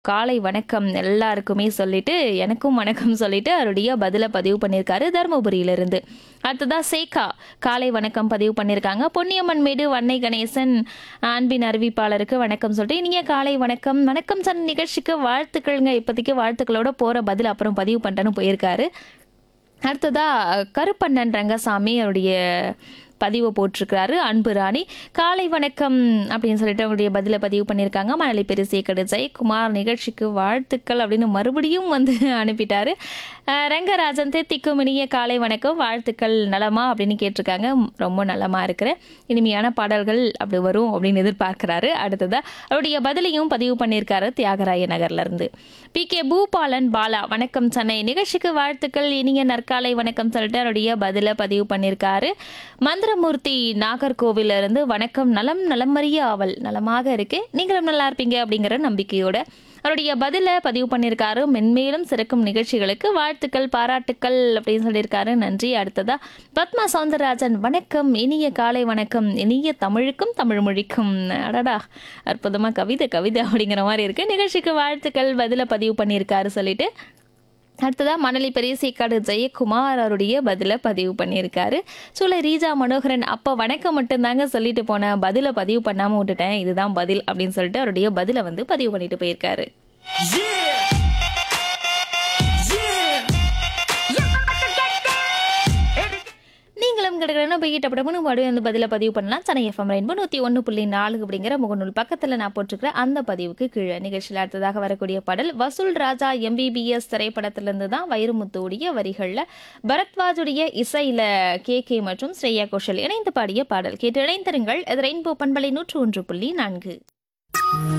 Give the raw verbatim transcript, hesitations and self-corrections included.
காலை வணக்கம் எல்லாருக்குமே சொல்லிட்டு எனக்கும் வணக்கம் சொல்லிட்டு அவருடைய பதிலை பதிவு பண்ணியிருக்காரு தருமபுரியிலிருந்து. அடுத்ததா சேகா காலை வணக்கம் பதிவு பண்ணியிருக்காங்க. பொன்னியம்மன் மேடு வன்னை கணேசன் அன்பின் அறிவிப்பாளருக்கு வணக்கம் சொல்லிட்டு இனிய காலை வணக்கம் வணக்கம் சன் நிகழ்ச்சிக்கு வாழ்த்துக்கள்ங்க. இப்போதைக்கு வாழ்த்துக்களோட போற பதில் அப்புறம் பதிவு பண்ணிட்டேன்னு போயிருக்காரு. அடுத்ததா கருப்பண்ணன் ரங்கசாமி அவருடைய பதிவை போட்டிருக்கிறாரு. அன்பு ராணி காலை வணக்கம் அப்படின்னு சொல்லிட்டு அவருடைய பதிலை பதிவு பண்ணியிருக்காங்க. மணலி பெருசிய கடு ஜெயக்குமார் நிகழ்ச்சிக்கு வாழ்த்துக்கள் அப்படின்னு மறுபடியும் வந்து அனுப்பிட்டாரு. ரங்கராஜன் தித்திக்கும் இனிய காலை வணக்கம் வாழ்த்துக்கள் நலமா அப்படின்னு கேட்டிருக்காங்க. ரொம்ப நலமா இருக்கிறேன், இனிமையான பாடல்கள் அப்படி வரும் அப்படின்னு எதிர்பார்க்கிறாரு. அடுத்ததா அவருடைய பதிலையும் பதிவு பண்ணியிருக்காரு தியாகராய நகர்ல இருந்து. பி கே பூபாலன் பாலா வணக்கம் சென்னை நிகழ்ச்சிக்கு வாழ்த்துக்கள் இனிய நற்காலை வணக்கம் சொல்லிட்டு அவருடைய பதிலை பதிவு பண்ணியிருக்காரு. மந்திரமூர்த்தி நாகர்கோவில இருந்து வணக்கம் நலம் நலமறிய ஆவல் நலமாக இருக்கு நீங்களும் நல்லா இருப்பீங்க அப்படிங்கிற நம்பிக்கையோட அவருடைய பதில பதிவு பண்ணியிருக்காரு. மென்மேலும் சிறக்கும் நிகழ்ச்சிகளுக்கு வாழ்த்துக்கள் பாராட்டுக்கள் அப்படின்னு சொல்லியிருக்காரு. நன்றி. அடுத்ததா பத்மா சவுந்தரராஜன் வணக்கம் இனிய காலை வணக்கம் இனிய தமிழுக்கும் தமிழ் மொழிக்கும். அடடா அற்புதமா கவிதை கவிதை அப்படிங்கிற மாதிரி இருக்கு. நிகழ்ச்சிக்கு வாழ்த்துக்கள் பதில பதிவு பண்ணியிருக்காரு சொல்லிட்டு அடுத்ததா மணலி பெரியசேக்காடு ஜெயக்குமார் அவருடைய பதில பதிவு பண்ணியிருக்காரு. சூளை ரீஜா மனோகரன் அப்போ வணக்கம் மட்டும்தாங்க சொல்லிட்டு போனேன், பதில பதிவு பண்ணாம விட்டுட்டேன், இதுதான் பதில் அப்படின்னு சொல்லிட்டு அவருடைய பதில வந்து பதிவு பண்ணிட்டு போயிருக்காரு. நீங்களும் கிடக்கிறேன்னா போய்கிட்ட படமும் மறுபடியும் வந்து பதில பதிவு பண்ணலாம். சென்னை எஃப்எம் ரெயின்போ நூற்றி ஒன்று புள்ளி நாலு அப்படிங்கிற முகநூல் பக்கத்தில் நான் போட்டிருக்கிறேன் அந்த பதிவுக்கு கீழே. நிகழ்ச்சியில் அடுத்ததாக வரக்கூடிய பாடல் வசூல் ராஜா எம்பிபிஎஸ் திரைப்படத்திலிருந்து தான் வைரமுத்துடைய வரிகளில் பரத்வாஜுடைய இசையில கே கே மற்றும் ஸ்ரேயா கோஷல் இணைந்து பாடிய பாடல். கேட்டு இணைந்திருங்கள். இது ரெயின்போ பண்பலை நூற்று ஒன்று புள்ளி நான்கு.